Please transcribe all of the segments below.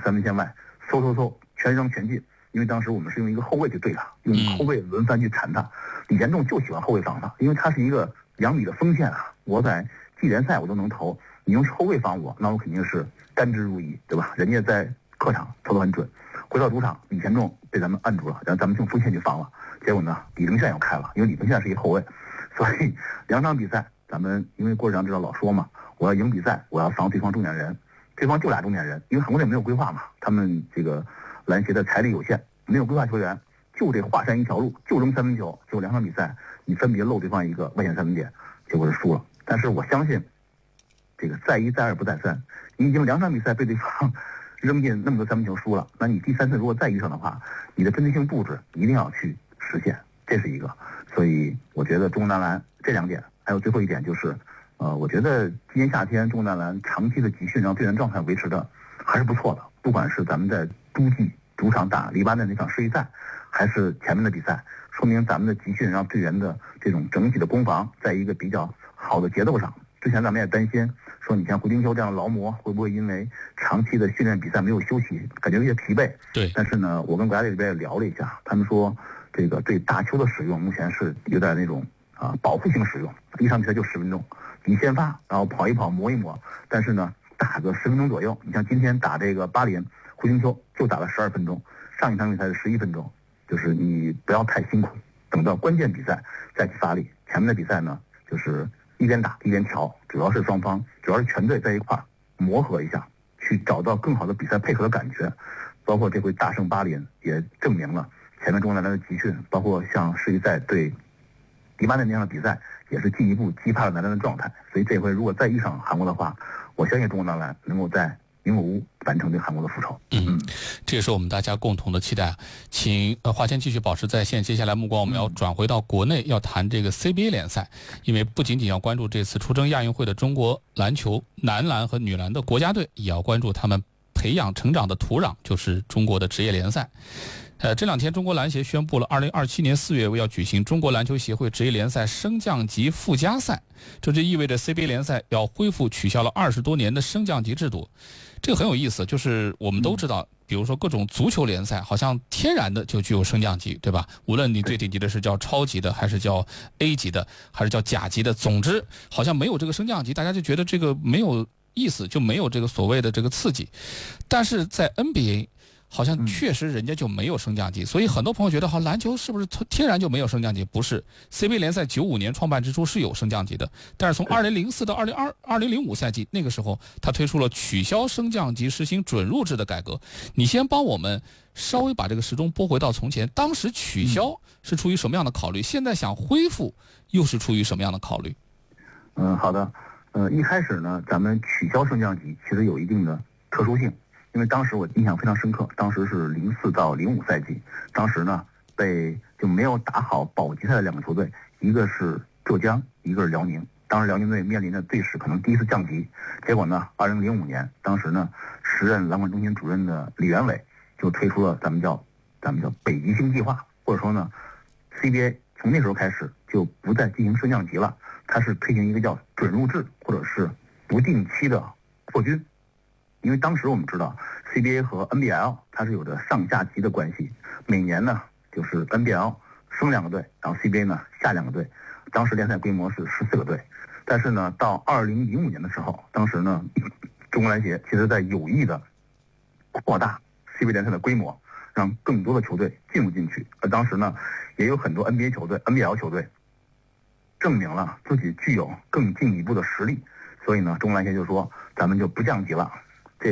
三分线外，嗖，全扔全进。因为当时我们是用一个后卫去对他，用后卫轮番去铲他。李建仲就喜欢后卫防他，因为他是一个2米的锋线啊。我在季联赛我都能投，你用后卫防我，那我肯定是甘之如饴，对吧？人家在客场投得很准，回到主场，李建仲被咱们按住了，然后咱们用锋线去防了。结果呢，李承铉又开了，因为李承铉是一个后卫，所以2场比赛咱们因为郭指导知道老说嘛，我要赢比赛，我要防对方重点人，对方就俩重点人，因为韩国队没有规划嘛，他们这个篮协的财力有限，没有规划球员，就得华山一条路，就扔三分球。结果2场比赛你分别漏对方一个外线3分点，结果是输了。但是我相信这个再一再二不再三，你已经2场比赛被对方扔进那么多3分球输了，那你第3次如果再遇上的话，你的针对性布置一定要去实现，这是一个。所以我觉得中国男篮这2点，还有最后一点就是我觉得今年夏天中国男篮长期的集训让队员状态维持的还是不错的，不管是咱们在冬季主场打黎巴嫩那场世预赛，还是前面的比赛，说明咱们的集训让队员的这种整体的攻防在一个比较好的节奏上。之前咱们也担心说，你像胡金秋这样的劳模会不会因为长期的训练比赛没有休息，感觉有些疲惫。 对。 但是呢，我跟国家队里边也聊了一下，他们说这个对大邱的使用目前是有点那种保护性使用，一场比赛就10分钟，你先发，然后跑一跑磨一磨，但是呢打个10分钟左右。你像今天打这个巴林，胡金秋就打了12分钟，上一场比赛是11分钟，就是你不要太辛苦，等到关键比赛再去发力。前面的比赛呢，就是一边打一边调，主要是双方，主要是全队在一块儿磨合一下，去找到更好的比赛配合的感觉。包括这回大胜巴林也证明了前面中国男篮的集训，包括像世预赛对黎巴嫩那样的比赛，也是进一步激发了男篮的状态。所以这回如果再遇上韩国的话，我相信中国男篮能够在名古屋完成对韩国的复仇。 这也是我们大家共同的期待。请华谦继续保持在线。接下来目光我们要转回到国内，要谈这个 CBA 联赛，因为不仅仅要关注这次出征亚运会的中国篮球男篮和女篮的国家队，也要关注他们培养成长的土壤，就是中国的职业联赛。这2天中国篮协宣布了2027年4月要举行中国篮球协会职业联赛升降级附加赛，这就意味着 CBA 联赛要恢复取消了20多年的升降级制度。这个很有意思，就是我们都知道，比如说各种足球联赛好像天然的就具有升降级，对吧？无论你最顶级的是叫超级的，还是叫 A 级的，还是叫甲级的，总之好像没有这个升降级，大家就觉得这个没有意思，就没有这个所谓的这个刺激。但是在 NBA好像确实人家就没有升降级，所以很多朋友觉得好，篮球是不是天然就没有升降级？不是 ，CBA 联赛95年创办之初是有升降级的，但是从2004到2005赛季，那个时候他推出了取消升降级、实行准入制的改革。你先帮我们稍微把这个时钟拨回到从前，当时取消是出于什么样的考虑？现在想恢复又是出于什么样的考虑？ 好的，一开始呢，咱们取消升降级其实有一定的特殊性。因为当时我印象非常深刻，当时是04到05赛季，当时呢就没有打好保级赛的2个球队，一个是浙江，一个是辽宁。当时辽宁队面临的队史可能第一次降级，结果呢2005年，当时呢时任篮管中心主任的李元伟就推出了咱们叫北极星计划，或者说呢 CBA 从那时候开始就不再进行升降级了，它是推行一个叫准入制或者是不定期的扩军。因为当时我们知道 CBA 和 NBL 它是有着上下级的关系，每年呢就是 NBL 升2个队，然后 CBA 呢下2个队，当时联赛规模是14个队。但是呢到2005年的时候，当时呢中国篮协其实在有意的扩大 CBA 联赛的规模，让更多的球队进入进去。而当时呢也有很多 NBA 球队 NBL 球队证明了自己具有更进一步的实力，所以呢中国篮协就说咱们就不降级了，这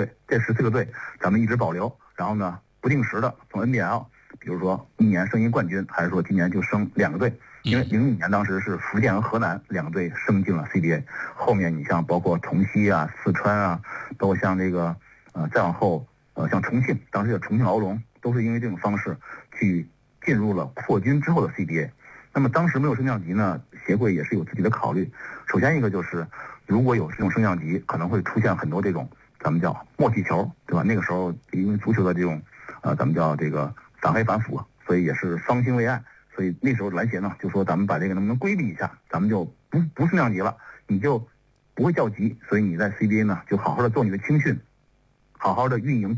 14个队咱们一直保留，然后呢不定时的从 NBL 比如说1年升一冠军，还是说今年就升2个队。因为05年当时是福建和河南2个队升进了 CBA， 后面你像包括崇西啊、四川啊，包括像这个再往后像重庆，当时叫重庆敖龙，都是因为这种方式去进入了扩军之后的 CBA。 那么当时没有升降级呢，协会也是有自己的考虑。首先一个就是如果有这种升降级，可能会出现很多这种咱们叫默契球，对吧？那个时候因为足球的这种咱们叫这个反黑反腐，所以也是方兴未艾。所以那时候篮协呢就说咱们把这个能不能规避一下，咱们就不升降级了，你就不会降级，所以你在 CBA 呢就好好的做你的青训，好好的运营